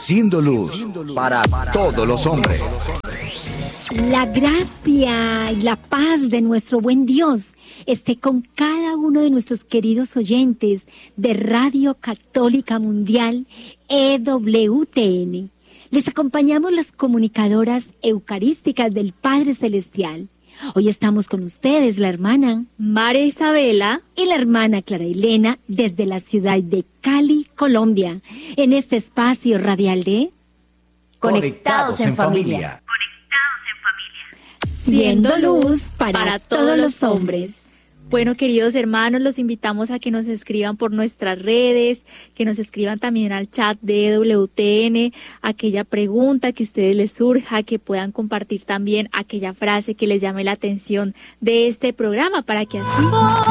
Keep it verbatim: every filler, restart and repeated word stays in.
Siendo luz para todos los hombres. La gracia y la paz de nuestro buen Dios esté con cada uno de nuestros queridos oyentes de Radio Católica Mundial E W T N. Les acompañamos las comunicadoras eucarísticas del Padre Celestial. Hoy estamos con ustedes, la hermana María Isabela y la hermana Clara Elena desde la ciudad de Cali, Colombia, en este espacio radial de Conectados en Familia. Siendo luz para, para todos los hombres. Bueno, queridos hermanos, los invitamos a que nos escriban por nuestras redes, que nos escriban también al chat de E W T N, aquella pregunta que a ustedes les surja, que puedan compartir también aquella frase que les llame la atención de este programa para que así